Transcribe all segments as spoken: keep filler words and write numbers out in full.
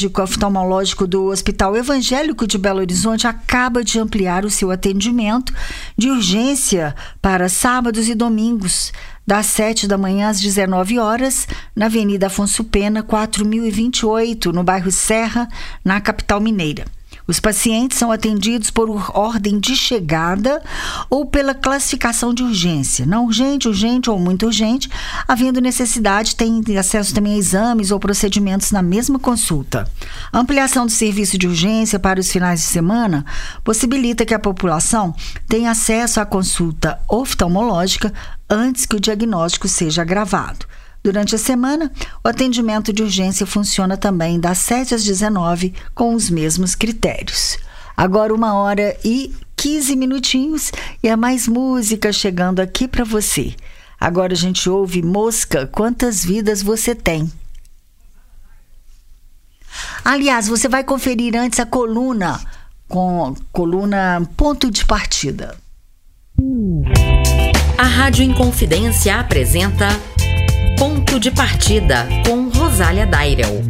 oncológico oftalmológico do Hospital Evangélico de Belo Horizonte acaba de ampliar o seu atendimento de urgência para sábados e domingos, das sete da manhã às dezenove horas, na Avenida Afonso Pena, quatro mil e vinte e oito, no bairro Serra, na capital mineira. Os pacientes são atendidos por ordem de chegada ou pela classificação de urgência. Não urgente, urgente ou muito urgente, havendo necessidade, tem acesso também a exames ou procedimentos na mesma consulta. A ampliação do serviço de urgência para os finais de semana possibilita que a população tenha acesso à consulta oftalmológica antes que o diagnóstico seja agravado. Durante a semana, o atendimento de urgência funciona também das sete às dezenove com os mesmos critérios. Agora uma hora e quinze minutinhos e há mais música chegando aqui para você. Agora a gente ouve Mosca, Quantas Vidas Você Tem. Aliás, você vai conferir antes a coluna, com coluna Ponto de Partida. A Rádio Inconfidência apresenta Ponto de Partida, com Rosália Dairel.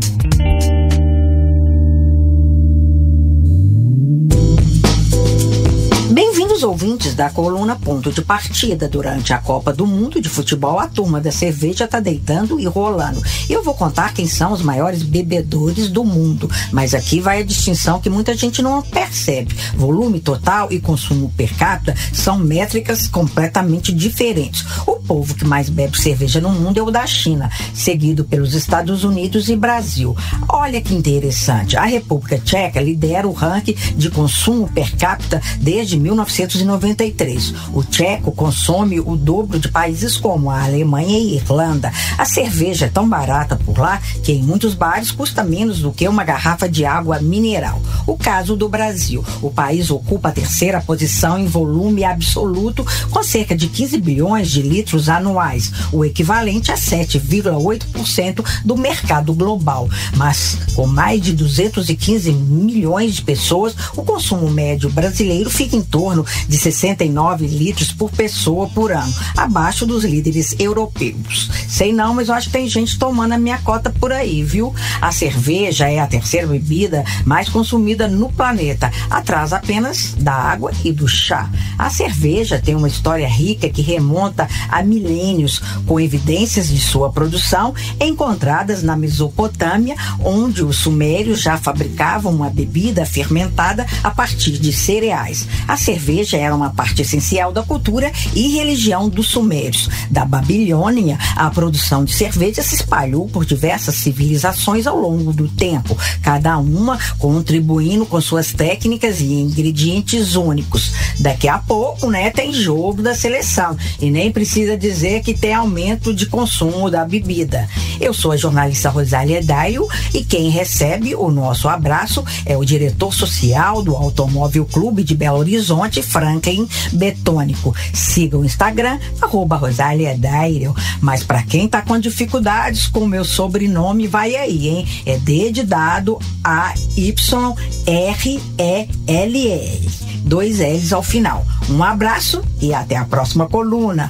Bem-vindos, ouvintes da coluna Ponto de Partida. Durante a Copa do Mundo de Futebol, a turma da cerveja tá deitando e rolando. E eu vou contar quem são os maiores bebedores do mundo. Mas aqui vai a distinção que muita gente não percebe. Volume total e consumo per capita são métricas completamente diferentes. O povo que mais bebe cerveja no mundo é o da China, seguido pelos Estados Unidos e Brasil. Olha que interessante. A República Tcheca lidera o ranking de consumo per capita desde mil novecentos e noventa e três. O tcheco consome o dobro de países como a Alemanha e Irlanda. A cerveja é tão barata por lá que em muitos bares custa menos do que uma garrafa de água mineral. O caso do Brasil. O país ocupa a terceira posição em volume absoluto, com cerca de quinze bilhões de litros anuais, o equivalente a sete vírgula oito por cento do mercado global. Mas com mais de duzentos e quinze milhões de pessoas, o consumo médio brasileiro fica em torno de sessenta e nove litros por pessoa por ano, abaixo dos líderes europeus. Sei não, mas eu acho que tem gente tomando a minha cota por aí, viu? A cerveja é a terceira bebida mais consumida no planeta, atrás apenas da água e do chá. A cerveja tem uma história rica que remonta a milênios, com evidências de sua produção encontradas na Mesopotâmia, onde os sumérios já fabricavam uma bebida fermentada a partir de cereais. A cerveja era uma parte essencial da cultura e religião dos sumérios. Da Babilônia, a produção de cerveja se espalhou por diversas civilizações ao longo do tempo, cada uma contribuindo com suas técnicas e ingredientes únicos. Daqui a pouco, né, tem jogo da seleção e nem precisa dizer que tem aumento de consumo da bebida. Eu sou a jornalista Rosália Dairel e quem recebe o nosso abraço é o diretor social do Automóvel Clube de Belo Horizonte, Franklin Betônico. Siga o Instagram, arroba Rosália Dairel. Mas para quem tá com dificuldades com o meu sobrenome, vai aí, hein? É D de dado, A Y R E L R. Dois L's ao final. Um abraço e até a próxima coluna.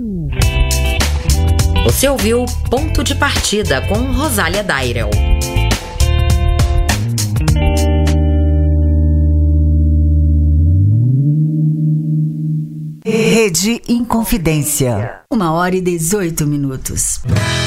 Você ouviu Ponto de Partida com Rosália Dairel. Rede Inconfidência. Uma hora e dezoito minutos.